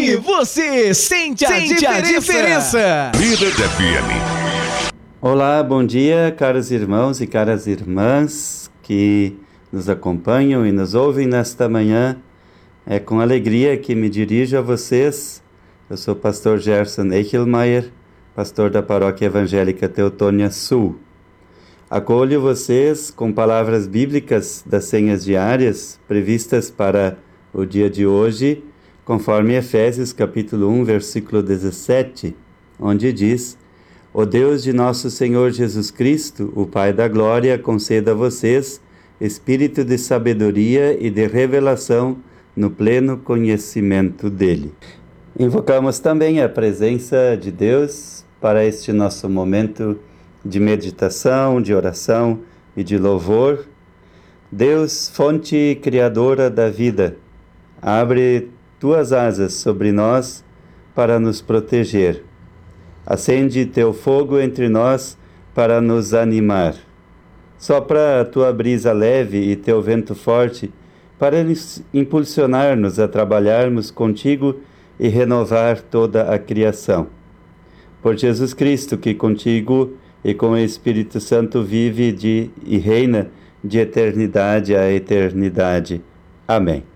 E você sente a diferença. Líder FM. Olá, bom dia, caros irmãos e caras irmãs que nos acompanham e nos ouvem nesta manhã. É com alegria que me dirijo a vocês. Eu sou o pastor Gerson Eichelmeier, pastor da Paróquia Evangélica Teutônia Sul. Acolho vocês com palavras bíblicas das senhas diárias previstas para o dia de hoje, conforme Efésios capítulo 1, versículo 17, onde diz: O Deus de nosso Senhor Jesus Cristo, o Pai da Glória, conceda a vocês espírito de sabedoria e de revelação no pleno conhecimento dele. Invocamos também a presença de Deus para este nosso momento de meditação, de oração e de louvor. Deus, fonte criadora da vida, abre tuas asas sobre nós para nos proteger. Acende teu fogo entre nós para nos animar. Sopra a tua brisa leve e teu vento forte para impulsionar-nos a trabalharmos contigo e renovar toda a criação. Por Jesus Cristo, que contigo e com o Espírito Santo vive e reina de eternidade a eternidade. Amém.